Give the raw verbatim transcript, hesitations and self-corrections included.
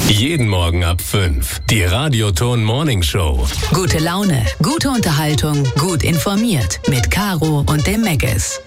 Jeden Morgen ab fünf. Die Radioton Morning Show. Gute Laune, gute Unterhaltung, gut informiert. Mit Caro und dem Megges.